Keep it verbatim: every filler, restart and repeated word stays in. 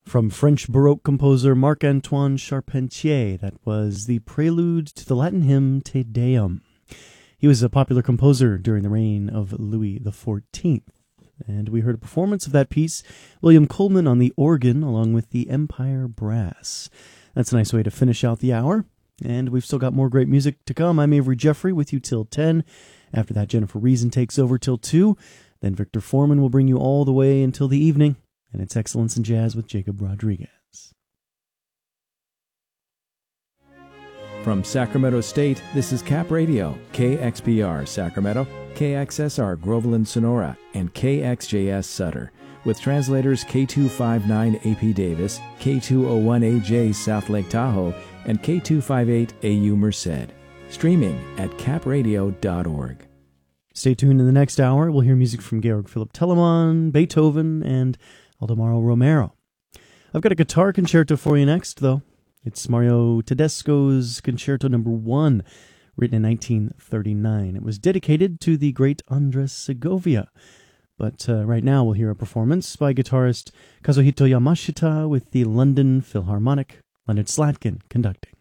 From French Baroque composer Marc-Antoine Charpentier, that was the prelude to the Latin hymn Te Deum. He was a popular composer during the reign of Louis the fourteenth, and we heard a performance of that piece, William Coleman on the organ, along with the Empire Brass. That's a nice way to finish out the hour, and we've still got more great music to come. I'm Avery Jeffrey with you till ten. After that, Jennifer Reason takes over till two. Then Victor Foreman will bring you all the way until the evening, and it's Excellence in Jazz with Jacob Rodriguez. From Sacramento State, this is Cap Radio, K X P R Sacramento, K X S R Groveland Sonora, and K X J S Sutter, with translators K two fifty-nine A P Davis, K two oh one A J South Lake Tahoe, and K two fifty-eight A U Merced. Streaming at cap radio dot org. Stay tuned in the next hour. We'll hear music from Georg Philipp Telemann, Beethoven, and Aldemaro Romero. I've got a guitar concerto for you next, though. It's Mario Tedesco's Concerto Number One, written in nineteen thirty-nine. It was dedicated to the great Andres Segovia. But uh, right now we'll hear a performance by guitarist Kazuhito Yamashita with the London Philharmonic, Leonard Slatkin conducting.